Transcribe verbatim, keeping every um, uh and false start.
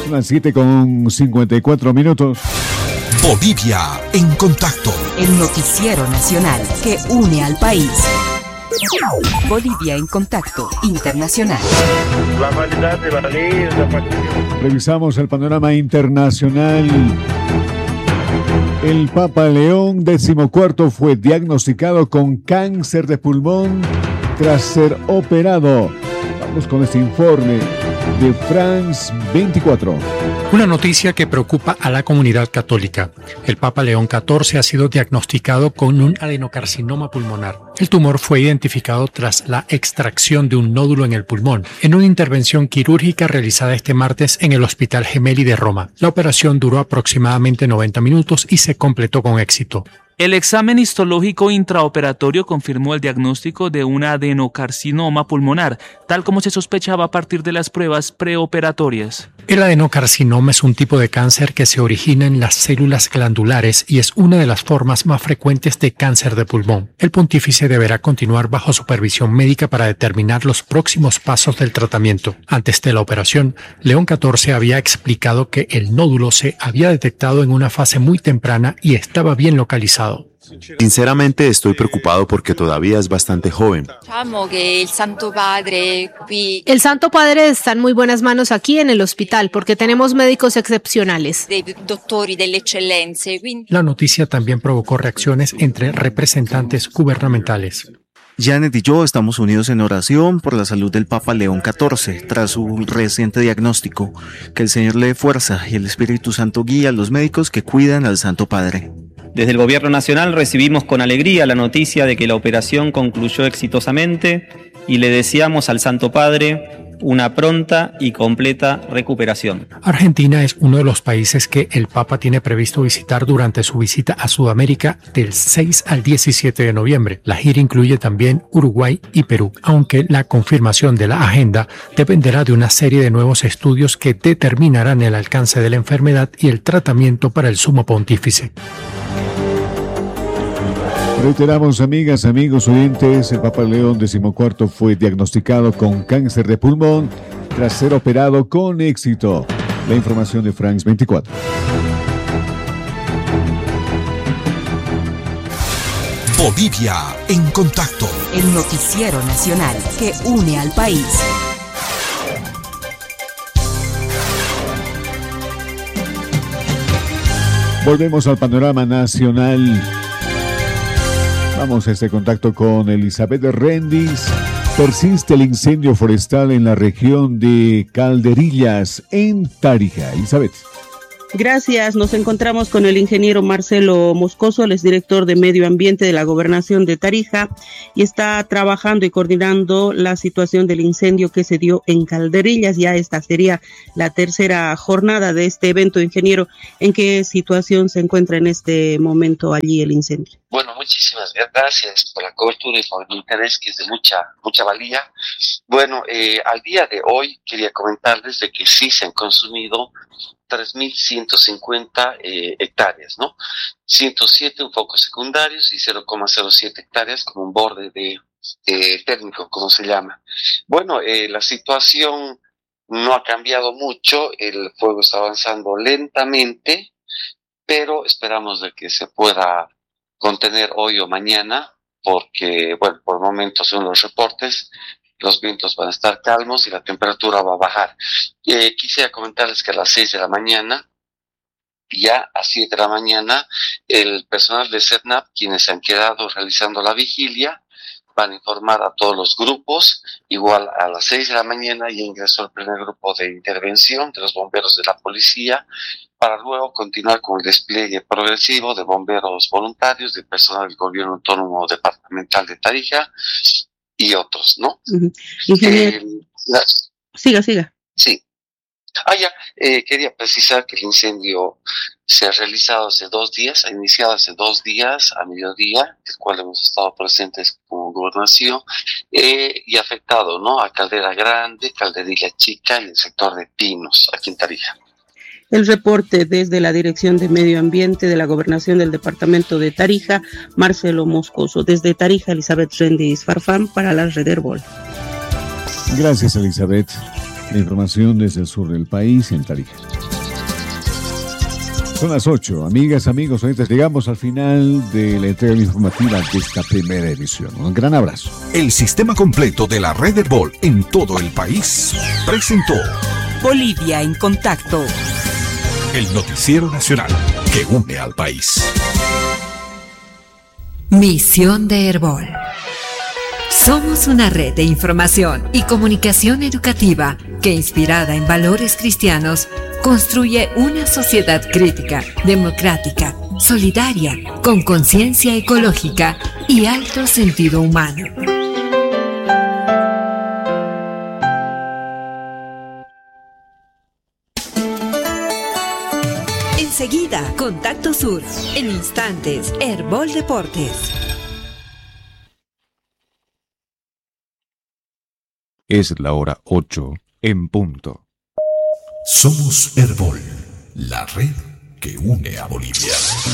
Las siete con cincuenta y cuatro minutos. Bolivia en contacto. El noticiero nacional que une al país. Bolivia en contacto internacional. La validad de la ley es la participación. Revisamos el panorama internacional. El Papa León decimocuarto fue diagnosticado con cáncer de pulmón tras ser operado. Vamos con este informe de France veinticuatro. Una noticia que preocupa a la comunidad católica. El Papa León catorce ha sido diagnosticado con un adenocarcinoma pulmonar. El tumor fue identificado tras la extracción de un nódulo en el pulmón, en una intervención quirúrgica realizada este martes en el Hospital Gemelli de Roma. La operación duró aproximadamente noventa minutos y se completó con éxito. El examen histológico intraoperatorio confirmó el diagnóstico de un adenocarcinoma pulmonar, tal como se sospechaba a partir de las pruebas preoperatorias. El adenocarcinoma es un tipo de cáncer que se origina en las células glandulares y es una de las formas más frecuentes de cáncer de pulmón. El pontífice deberá continuar bajo supervisión médica para determinar los próximos pasos del tratamiento. Antes de la operación, León catorce había explicado que el nódulo se había detectado en una fase muy temprana y estaba bien localizado. Sinceramente estoy preocupado porque todavía es bastante joven. El Santo Padre está en muy buenas manos aquí en el hospital porque tenemos médicos excepcionales. La noticia también provocó reacciones entre representantes gubernamentales. Janet y yo estamos unidos en oración por la salud del Papa León catorce tras su reciente diagnóstico. Que el Señor le dé fuerza y el Espíritu Santo guíe a los médicos que cuidan al Santo Padre. Desde el Gobierno Nacional recibimos con alegría la noticia de que la operación concluyó exitosamente y le deseamos al Santo Padre una pronta y completa recuperación. Argentina es uno de los países que el Papa tiene previsto visitar durante su visita a Sudamérica del seis al diecisiete de noviembre. La gira incluye también Uruguay y Perú, aunque la confirmación de la agenda dependerá de una serie de nuevos estudios que determinarán el alcance de la enfermedad y el tratamiento para el sumo pontífice. Reiteramos, amigas, amigos, oyentes, el Papa León decimocuarto fue diagnosticado con cáncer de pulmón tras ser operado con éxito. La información de France veinticuatro. Bolivia en contacto. El noticiero nacional que une al país. Volvemos al panorama nacional. Vamos a este contacto con Elizabeth Rendis. Persiste el incendio forestal en la región de Calderillas, en Tarija. Elizabeth. Gracias. Nos encontramos con el ingeniero Marcelo Moscoso, el exdirector de Medio Ambiente de la Gobernación de Tarija, y está trabajando y coordinando la situación del incendio que se dio en Calderillas. Ya esta sería la tercera jornada de este evento. Ingeniero, ¿en qué situación se encuentra en este momento allí el incendio? Bueno, muchísimas gracias por la cobertura y por el interés, que es de mucha mucha valía. Bueno, eh, al día de hoy quería comentarles de que sí se han consumido tres mil ciento cincuenta eh, hectáreas, ¿no? ciento siete un focos secundarios y cero coma cero siete hectáreas como un borde de eh, térmico, como se llama. Bueno, eh, la situación no ha cambiado mucho, el fuego está avanzando lentamente, pero esperamos de que se pueda contener hoy o mañana, porque, bueno, por momentos según los reportes, los vientos van a estar calmos y la temperatura va a bajar. Eh, quisiera comentarles que a las seis de la mañana, ya a siete de la mañana, el personal de CERNAP, quienes se han quedado realizando la vigilia, van a informar a todos los grupos. Igual a las seis de la mañana ya ingresó el primer grupo de intervención de los bomberos de la policía, para luego continuar con el despliegue progresivo de bomberos voluntarios, de personal del gobierno autónomo departamental de Tarija y otros, ¿no? Uh-huh. Ingeniero. Eh, la... Siga, siga. Sí. Ah, ya, eh, quería precisar que el incendio se ha realizado hace dos días, ha iniciado hace dos días a mediodía, el cual hemos estado presentes como gobernación, eh, y ha afectado, ¿no?, a Caldera Grande, Calderilla Chica y el sector de Pinos, aquí en Tarija. El reporte desde la Dirección de Medio Ambiente de la Gobernación del Departamento de Tarija, Marcelo Moscoso. Desde Tarija, Elizabeth Rendis Farfán para la Red Herbol. Gracias, Elizabeth. La información desde el sur del país, en Tarija. Son las ocho. Amigas, amigos, ahorita llegamos al final de la entrega informativa de esta primera edición. Un gran abrazo. El sistema completo de la red Herbol en todo el país presentó Bolivia en Contacto. El noticiero nacional que une al país. Misión de Herbol. Somos una red de información y comunicación educativa que, inspirada en valores cristianos, construye una sociedad crítica, democrática, solidaria, con conciencia ecológica y alto sentido humano. Enseguida, Contacto Sur. En instantes, Herbol Deportes. Es la hora ocho en punto. Somos Herbol, la red que une a Bolivia.